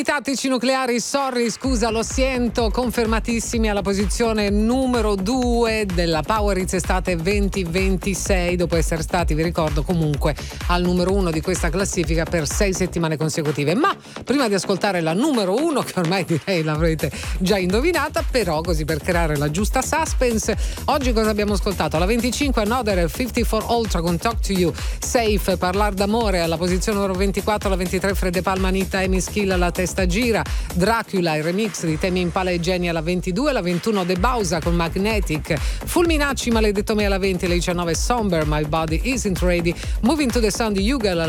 tattici nucleari, sorry, scusa, lo sento, confermatissimi alla posizione numero 2 della Power Hits Estate 2026, dopo essere stati, vi ricordo, comunque al numero 1 di questa classifica per 6 settimane consecutive. Ma prima di ascoltare la numero 1, che ormai direi l'avrete già indovinata, però così per creare la giusta suspense, oggi cosa abbiamo ascoltato? Alla 25 Another 54 Ultra con Talk to You, Safe, Parlar d'amore, alla posizione numero 24, alla 23 Fred De Palma, Anita e Mischilla, La testa gira, Dracula, il remix di Temi Impala e Jenny alla 22, alla 21 De Bausa con Magnetic, Fulminacci, Maledetto me alla 20, alla 19 Somber, My Body Isn't Ready, Moving to the Sound di Yugal